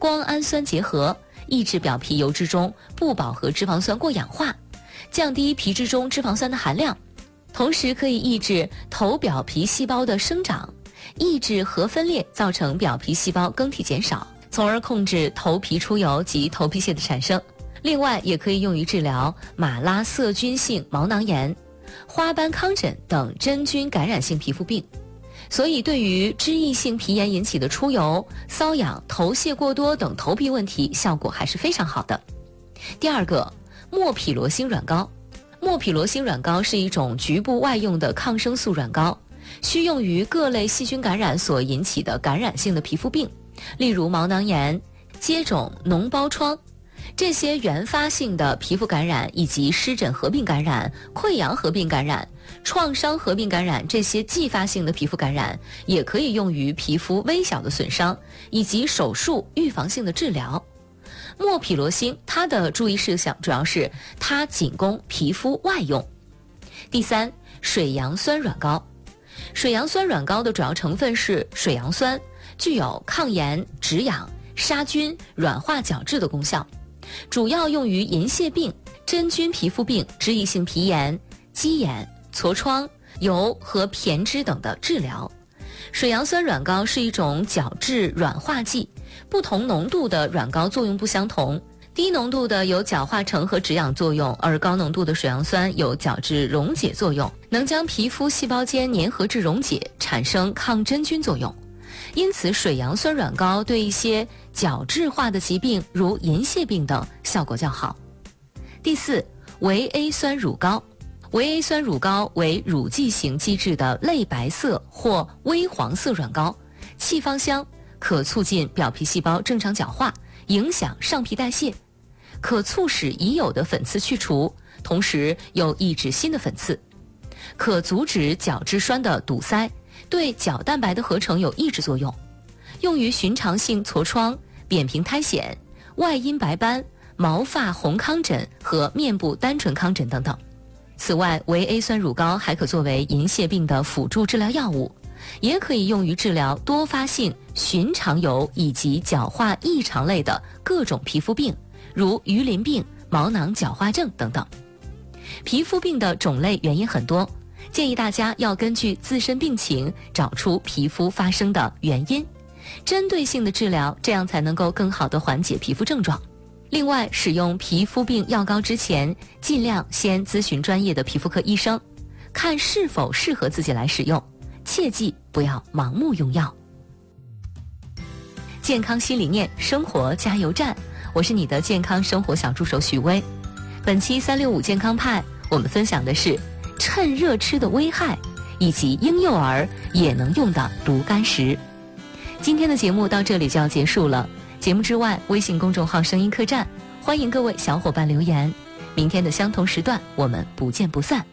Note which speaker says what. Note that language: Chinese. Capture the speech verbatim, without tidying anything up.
Speaker 1: 胱氨酸结合，抑制表皮油脂中不饱和脂肪酸过氧化，降低皮质中脂肪酸的含量，同时可以抑制头表皮细胞的生长，抑制核分裂造成表皮细胞更替减少，从而控制头皮出油及头皮屑的产生。另外也可以用于治疗马拉色菌性毛囊炎、花斑糠疹等真菌感染性皮肤病。所以对于脂溢性皮炎引起的出油、瘙痒、头屑过多等头皮问题，效果还是非常好的。第二个，莫匹罗星软膏。莫匹罗星软膏是一种局部外用的抗生素软膏，需用于各类细菌感染所引起的感染性的皮肤病，例如毛囊炎、疖肿、脓包疮。这些原发性的皮肤感染以及湿疹合并感染、溃疡合并感染、创伤合并感染，这些继发性的皮肤感染也可以用于皮肤微小的损伤以及手术预防性的治疗。莫匹罗星它的注意事项主要是它仅供皮肤外用。第三，水杨酸软膏。水杨酸软膏的主要成分是水杨酸，具有抗炎、止痒、杀菌、软化角质的功效，主要用于银屑病、真菌皮肤病、脂溢性皮炎、鸡眼、痤疮、疣和偏脂等的治疗。水杨酸软膏是一种角质软化剂，不同浓度的软膏作用不相同，低浓度的有角化成和止痒作用，而高浓度的水杨酸有角质溶解作用，能将皮肤细胞间粘合质溶解，产生抗真菌作用。因此水杨酸软膏对一些角质化的疾病如银屑病等效果较好。第四，维 A 酸乳膏。维 A 酸乳膏为乳剂型基质的类白色或微黄色软膏，气芳香，可促进表皮细胞正常角化，影响上皮代谢，可促使已有的粉刺去除，同时又抑制新的粉刺，可阻止角质栓的堵塞，对角蛋白的合成有抑制作用，用于寻常性痤疮、扁平苔藓、外阴白斑、毛发红糠疹和面部单纯糠疹等等。此外，维 A 酸乳膏还可作为银屑病的辅助治疗药物，也可以用于治疗多发性寻常疣以及角化异常类的各种皮肤病，如鱼鳞病、毛囊角化症等等。皮肤病的种类原因很多，建议大家要根据自身病情找出皮肤发生的原因，针对性的治疗，这样才能够更好地缓解皮肤症状。另外，使用皮肤病药膏之前，尽量先咨询专业的皮肤科医生，看是否适合自己来使用，切记不要盲目用药。健康新理念，生活加油站，我是你的健康生活小助手许薇。本期三六五健康派，我们分享的是趁热吃的危害，以及婴幼儿也能用的炉甘石。今天的节目到这里就要结束了。节目之外，微信公众号声音客栈，欢迎各位小伙伴留言。明天的相同时段，我们不见不散。